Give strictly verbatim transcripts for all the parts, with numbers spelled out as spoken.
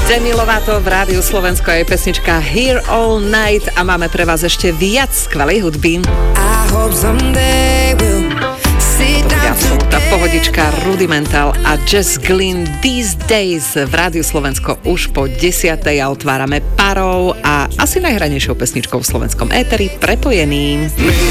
Demi Lovato v Rádiu Slovensko je pesnička Here All Night a máme pre vás ešte viac skvelej hudby. Absolutná pohodička Rudimental a Jess Glynn These Days v Rádiu Slovensko už po desiatej a otvárame parou a asi najhranejšou pesničkou v slovenskom éteri Prepojený.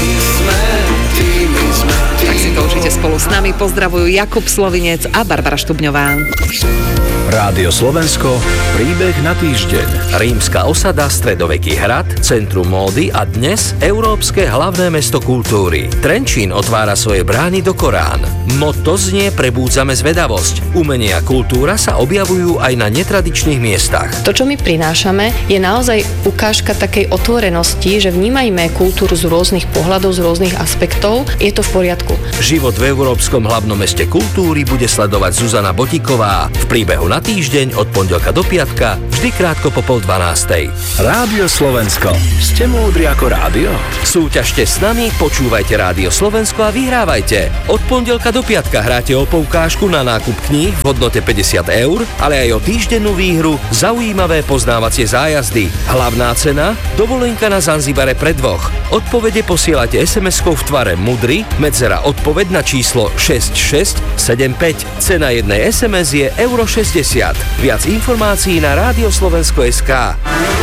Tak si to užite spolu s nami. Pozdravujú Jakub Slovinec a Barbara Štubňová. Rádio Slovensko, príbeh na týždeň. Rímska osada, stredoveký hrad, centrum módy a dnes európske hlavné mesto kultúry. Trenčín otvára svoje brány do Korán. Motto znie Prebúdzame zvedavosť. Umenie a kultúra sa objavujú aj na netradičných miestach. To, čo my prinášame, je naozaj ukážka takej otvorenosti, že vnímajme kultúru z rôznych pohľadov, z rôznych aspektov. Je to v poriadku. Život v európskom hlavnom meste kultúry bude sledovať Zuzana Botíková v príbehu na týždeň od pondelka do piatka, vždy krátko po pol dvanástej. Rádio Slovensko. Ste múdri ako rádio? Súťažte s nami, počúvajte Rádio Slovensko a vyhrávajte. Od pondelka do piatka hráte o poukážku na nákup kníh v hodnote päťdesiat eur, ale aj o týždennú výhru, zaujímavé poznávacie zájazdy. Hlavná cena? Dovolenka na Zanzibare pre dvoch. Odpovede posielate es em eskou v tvare Mudry, medzera odpoveď na číslo šesť šesť sedem päť. Cena jednej es em es je euro šesťdesiat. Viac informácií na rádioslovensko bodka es ká.